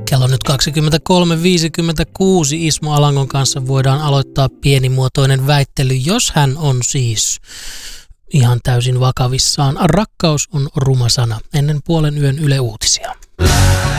Kello nyt 23.56. Ismo Alangon kanssa voidaan aloittaa pienimuotoinen väittely, jos hän on siis ihan täysin vakavissaan. Rakkaus on ruma sana. Ennen puolen yön Yle Uutisia.